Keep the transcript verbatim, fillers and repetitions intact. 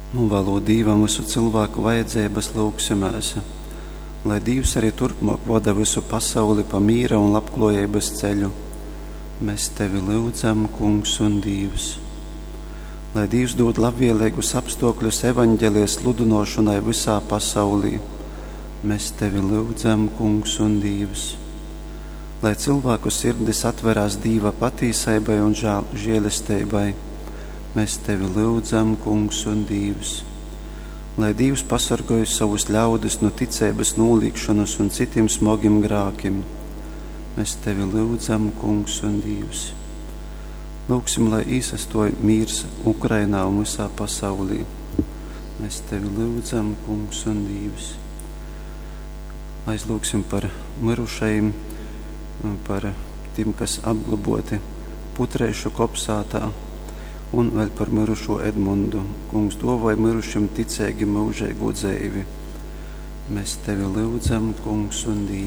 Nu, valo Dīvam visu cilvēku vajadzības lūgsimies, lai Dievs arī turpmāk vada visu pasauli pa mīra un labklājības ceļu. Mēs tevi lūdzam, Kungs un Dievs. Lai Dievs dod labvēlīgus apstākļus evaņģēlijas sludināšanai visā pasaulī. Mēs tevi lūdzam, Kungs un Dievs. Lai cilvēku sirdis atverās Dieva patīsībai un žēlastībai. Mēs tevi lūdzam, Kungs un Dievs. Lai Dievs pasargāj savus ļaudis no ticības nolīgšanas un citiem smagiem grākiem. Mēs tevi lūdzam, Kungs un Dievs. Lūgsim, lai īsastoj mīrs Ukrainā un visā pasaulī. Mēs tevi lūdzam, Kungs un Dievs. Aizlūgsim par mirušajiem, par tiem, kas apglaboti Putreišu kopsātā, un vēl par mirušo Edmundu. Kungs dāvāj mirušiem ticīgi mūžīgu dzīvi. Mēs tevi lūdzam, Kungs un Dievs.